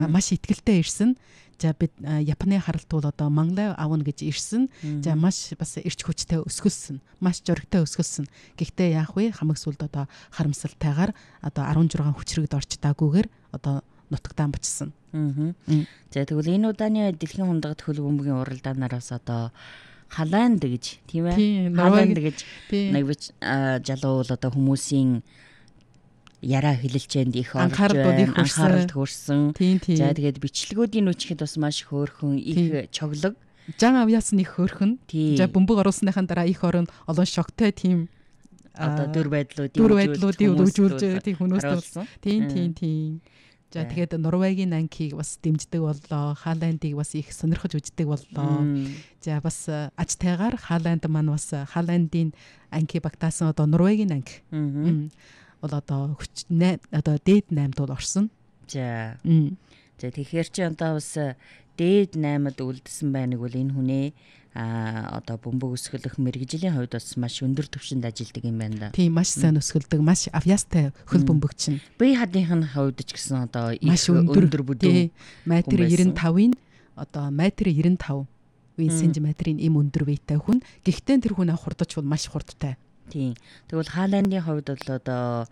маш итгэлтэй ирсэн. За бид Японы харалтууд одоо Монголоо авна гэж ирсэн. За маш бас эрч хүчтэй өсгөлсөн. Маш жоригтой өсгөлсөн. Гэхдээ яах вэ? Хамаг сүлд одоо харамсалтайгаар одоо 16 хүчрэгд орч даагүйгээр одоо нутагтаа бочсон. За тэгвэл энэ удааны дэлхийн хундагт хөл бөмбөгийн уралдаанаас одоо Халанд гэж тийм ээ. Халанд гэж нэг бич жалуу бол одоо хүмүүсийн яраа хилэлчэнд их анхаарал төрсөн. За тэгээд бичлэгүүдийн үчихэд бас маш хөөрхөн их чоглог. Жан авьяас нь их хөөрхөн. За бөмбөг оруулсныхаа дараа их орон олон шоктой тийм одоо дүр байдлуудыг үзүүлж тийм хүмүүст болсон. Тийм. За тэгээд Норвегийн анхийг бас дэмждэг боллоо. Халандыг бас их сонирхож үздэг боллоо. За бас ажтайгаар Халанд маань бас Халандын анхи багтаасан одоо Норвегийн анхи. Бол одоо дээд 8-д бол орсон. За тэгэхээр чи одоо бас дээд 8-д үлдсэн байныг бол энэ хүнээ одоо бөмбөг өсгөх мэргэжлийн хувьд бас маш өндөр түвшинд ажилладаг юм байна да. Тийм маш сайн өсгөлдөг, маш авьяастай хөл бөмбөгч нь. Бие хадынхын хувьд ч гэсэн одоо их өндөр бүдүүн метр 95-ын одоо метр 95 сантиметрийн им өндөр биетэй хүн. Гэхдээ тэр хүн хурдч бол маш хурдтай. Тийм. Тэгвэл Хааландын хувьд бол одоо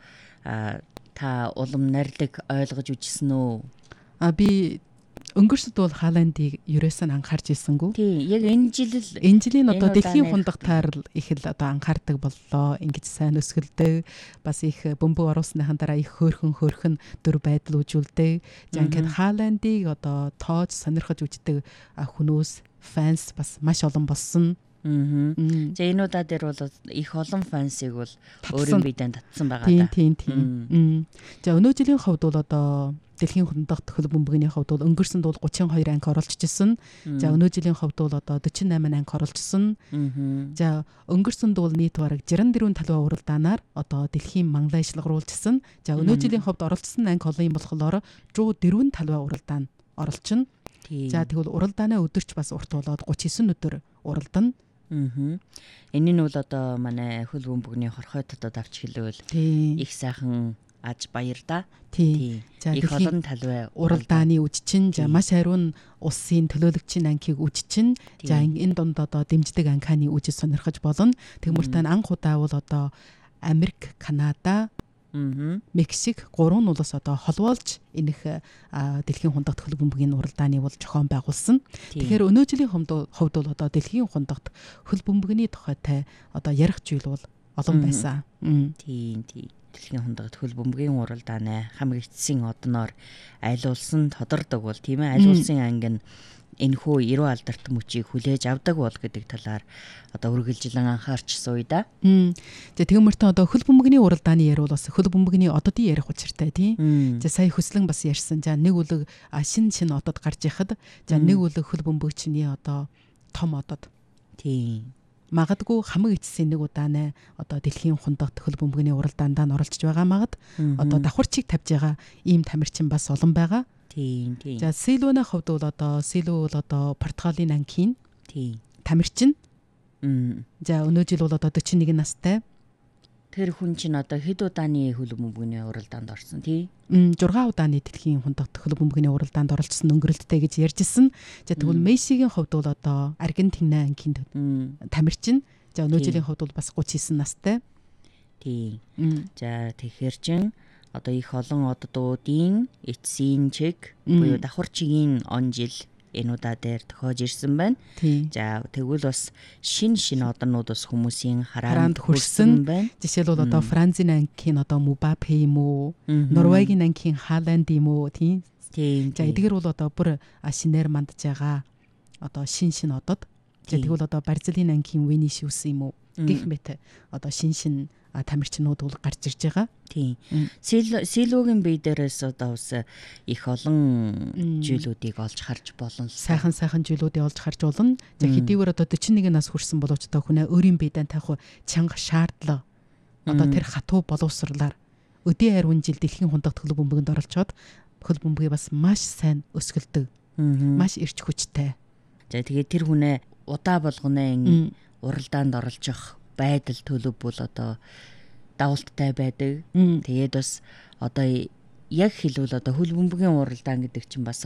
та улам нарилэг ойлгож үжсэн үү? Би өнгөрсөд бол Хааландыг ерөөсөө анхаарч ирсэнгүй. Тийм. Яг энэ жилийн одоо дэлхийн хундагтаар их л одоо анхаардаг боллоо. Ингэж сайн өсгөлдөг. Бас их бөмбөг оруулсныхан дараа их хөөрхөн дүр байдал үзүүлдэг. За ингээд Хааландыг одоо тоож сонирхож үздэг хүмүүс, фанс бас маш олон болсон. За энэ удаа дээр бол их олон фансыг бол өөрийн биедээ татсан байгаа да. Тийм. За өнөө жилийн хувьд бол одоо дэлхийн хундагт хөл бөмбөгийн хувьд бол өнгөрсөнд бол 32 анги оролцчихсон. За өнөө жилийн хувьд бол одоо 48 анги оролцсон. За өнгөрсөнд бол нийт бараг 64 талбай уралдаанаар одоо дэлхийн Монголын шалгаруулжсэн. За өнөө жилийн хувьд оролцсон анги олон юм болохоор 104 талбай уралдаан оролцсон. За тэгвэл уралдааны өдөрч бас урт болоод 39 өдөр уралдан. Энэ нь бол одоо манай хөл бөмбөгний хорхой дотоод авч хэлвэл их сайхан аж баяр да. Тийм. За их олон талбай уралдааны үж чинь маш хариун улсын төлөөлөгчийн анхийг үж чинь. За энэ донд одоо дэмждэг анхааны үжид сонирхож болно. Тэгмүртэн анх удаа бол одоо Америк, Канада, Мексик 3 улс одоо холбоолж энэх дэлхийн хундагт хөл бөмбөгийн уралдааны бол зохион байгуулсан. Тэгэхээр өнөө жилийн хувьд бол одоо дэлхийн хундагт хөл бөмбөгний тухайтай одоо ярих зүйл бол олон байсан. Тийм. Дэлхийн хундагт хөл бөмбөгийн уралдааны хамгийн эцсийн одноор аль улсын тодордог бол тийм ээ, аль улсын анги нь энэхүү 90 алдарт мөчийг хүлээж авдаг бол гэдэг талаар одоо үргэлжлэн анхаарчсан үе да. За тэгмэртэн одоо хөл бөмбөгний уралдааны ярил бас хөл бөмбөгний ододын ярих учиртай тийм. За сая хөслөн бас ярьсан. За нэг үлэг шин одод гарч яхад за нэг үлэг хөл бөмбөгчний одоо том одод. Тийм. Магадгүй хамаг эцсийн нэг удаанаа одоо дэлхийн хундагт хөл бөмбөгний уралдаанд оролцож байгаа магад одоо давхарчийг тавьж байгаа ийм тамирчин бас олон байгаа. Тийм. За Силвоны хувьд бол одоо Силв бол одоо Португалийн анхийн тамирчин. За өнөө жил бол одоо 41 настай. Тэр хүн чинь одоо хэд удааны хөл бөмбөгний уралдаанд орсон тий? 6 удааны дэлхийн хундагт хөл бөмбөгний уралдаанд оролцсон өнгөрөлттэй гэж ярьжсэн. За тэгвэл Мессигийн хувьд бол одоо Аргентин анхийн тамирчин. За өнөө жилийн хувьд бол бас 39 настай. Тий. За тэгэхээр чин одоо их олон оддуудын эцсийн чиг буюу давхарчгийн он жил энэ удаа дээр тохиож ирсэн байна. За тэгвэл бас шин однууд бас хүмүүсийн хараанд хүрсэн байна. Жишээлбэл одоо Францын анхийн одоо Мбаппе юм уу? Норвегийн анхийн Хааланд юм уу? Тийм. За эдгээр бол одоо бүр шинээр мандж байгаа одоо шин одод. За тэгвэл одоо Бразилийн анхийн Винишиус юм уу? Гэх мэт одоо шин тамирчнууд бол гарч ирж байгаа. Тийм. Силвогийн бие дээрээс одоо бас их олон зүйлүүдийг олж харж болно. Сайхан зүйлүүдийг олж харж болно. За хэдийгээр одоо 41 нас хүрсэн боловч одоо хүнээ өөрийн биедээ таах чанга шаардлага одоо тэр хатуу боловсрлаар өдөө хариун жил дэлхийн хундагт хөл бөмбөгөнд оролцоод хөл бөмбөгийг бас маш сайн өсгөлдөг. Маш эрч хүчтэй. За тэгээд тэр хүнээ удаа болгоно уралдаанд оролцох байдал төлөв бол одоо давалттай байдаг. Тэгээд бас одоо яг хэлвэл одоо хөл бөмбөгийн уралдаан гэдэг чинь бас